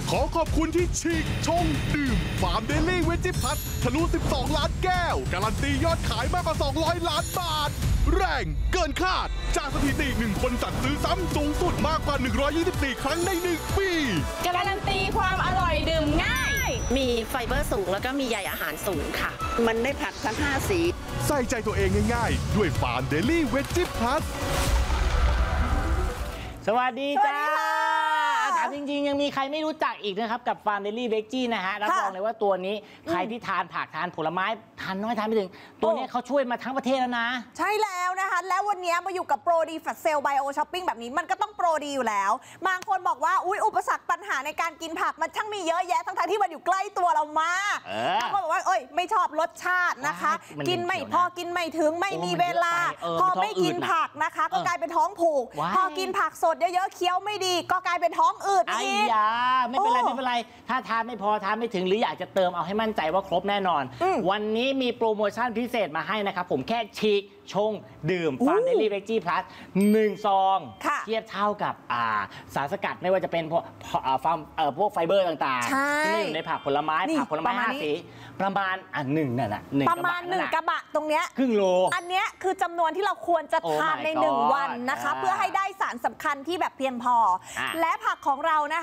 ขอขอบคุณที่ฉีกชงดื่มฟาร์มเดลี่เวจิพัททะลุ12 ล้านแก้วการันตียอดขายมากกว่า200 ล้านบาทแรงเกินคาดจากสถิติ1 คนสั่งซื้อซ้ำสูงสุดมากกว่า124 ครั้งใน1 ปีการันตีความอร่อยดื่มง่ายมีไฟเบอร์สูงแล้วก็มีใยอาหารสูงค่ะมันได้ผักทั้ง5สีใส่ใจตัวเองง่ายๆด้วยฟาร์มเดลี่เวจิพัทสวัสดีจ้าถามจริงๆยังมีใครไม่รู้จักอีกนะครับกับฟาร์มเดลี่เวจจี้นะฮะรับรองเลยว่าตัวนี้ใครที่ทานผักทานผลไม้ทานน้อยทานไม่ถึงตัวนี้เขาช่วยมาทั้งประเทศแล้วนะใช่แล้วนะคะแล้ววันนี้มาอยู่กับโปรดีแฟลชเซลไบโอช้อปปิ้งแบบนี้มันก็ต้องโปรดีอยู่แล้วบางคนบอกว่าอุ๊ยอุปสรรคปัญหาในการกินผักมันช่างมีเยอะแยะทั้งที่มันอยู่ใกล้ตัวเรามากบางคนบอกว่าเอ้ยไม่ชอบรสชาตินะคะกินไม่พอกินไม่ถึงไม่มีเวลาพอไม่กินผักนะคะก็กลายเป็นท้องผูกพอกินผักสดเยอะๆเคี้ยวไม่ดีก็กลายเป็นท้องอืดอีกไม่เป็นไรถ้าทานไม่พอทานไม่ถึงหรืออยากจะเติมเอาให้มั่นใจว่าครบแน่นอนวันนี้มีโปรโมชั่นพิเศษมาให้นะครับผมแค่ฉีกชงดื่มฟาร์มเดลี่เวจจี้พลัส1 ซองเทียบเท่ากับสารสกัดไม่ว่าจะเป็นพวกไฟเบอร์ต่างๆที่อยู่ในผักผลไม้5 สีประมาณ1นั่นแหละประมาณ1 กระบะตรงเนี้ยครึ่งโลอันเนี้ยคือจำนวนที่เราควรจะทานใน1 วันนะคะเพื่อให้ได้สารสำคัญที่แบบเพียงพอและผักของเรานะ